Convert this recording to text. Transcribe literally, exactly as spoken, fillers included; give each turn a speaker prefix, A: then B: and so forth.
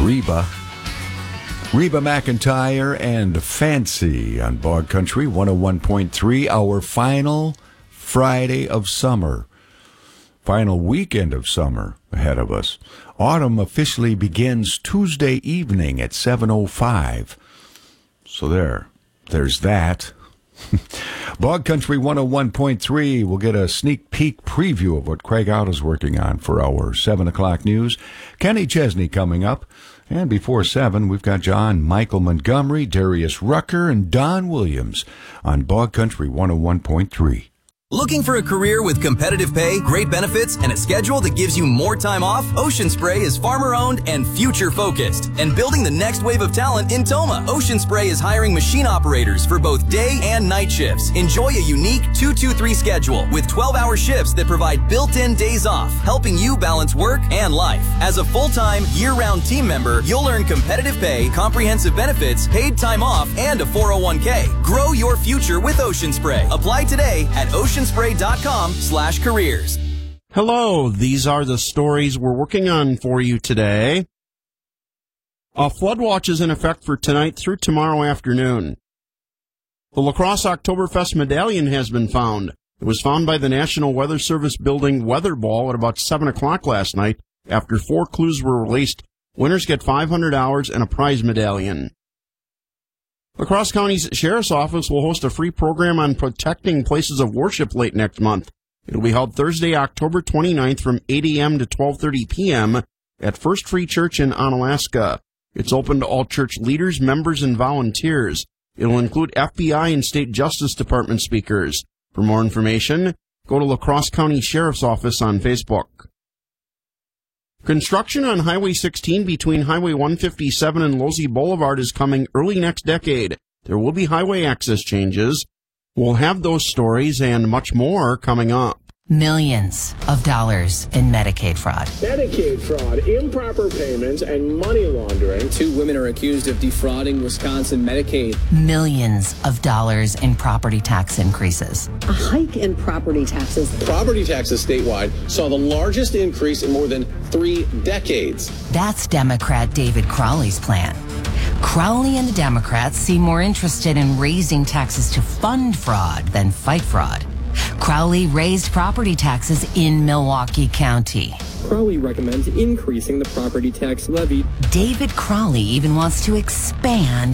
A: Reba. Reba McEntire and Fancy on Bog Country one oh one point three, our final Friday of summer. Final weekend of summer ahead of us. Autumn officially begins Tuesday evening at seven oh five. So there, there's that. Bog Country one oh one point three, we'll get a sneak peek preview of what Craig Out is working on for our seven o'clock news. Kenny Chesney coming up. And before seven, we've got John Michael Montgomery, Darius Rucker, and Don Williams on Bog Country one oh one point three.
B: Looking for a career with competitive pay, great benefits, and a schedule that gives you more time off? Ocean Spray is farmer-owned and future-focused and building the next wave of talent in Toma. Ocean Spray is hiring machine operators for both day and night shifts. Enjoy a unique two two three schedule with twelve-hour shifts that provide built-in days off, helping you balance work and life. As a full-time, year-round team member, you'll earn competitive pay, comprehensive benefits, paid time off, and a four oh one k. Grow your future with Ocean Spray. Apply today at ocean spray dot com slash careers.
C: Hello, these are the stories we're working on for you today. A flood watch is in effect for tonight through tomorrow afternoon. The La Crosse Oktoberfest medallion has been found. It was found by the National Weather Service building Weather Ball at about seven o'clock last night. After four clues were released, winners get five hundred dollars and a prize medallion. La Crosse County's Sheriff's Office will host a free program on protecting places of worship late next month. It'll be held Thursday, October twenty-ninth from eight a.m. to twelve thirty p.m. at First Free Church in Onalaska. It's open to all church leaders, members, and volunteers. It'll include F B I and State Justice Department speakers. For more information, go to La Crosse County Sheriff's Office on Facebook. Construction on Highway sixteen between Highway one fifty-seven and Losey Boulevard is coming early next decade. There will be highway access changes. We'll have those stories and much more coming up.
D: Millions of dollars in Medicaid fraud.
E: Medicaid fraud, improper payments, and money laundering.
F: Two women are accused of defrauding Wisconsin Medicaid.
D: Millions of dollars in property tax increases.
G: A hike in property taxes.
E: Property taxes statewide saw the largest increase in more than three decades.
D: That's Democrat David Crowley's plan. Crowley and the Democrats seem more interested in raising taxes to fund fraud than fight fraud. Crowley raised property taxes in Milwaukee County.
F: Crowley recommends increasing the property tax levy.
D: David Crowley even wants to expand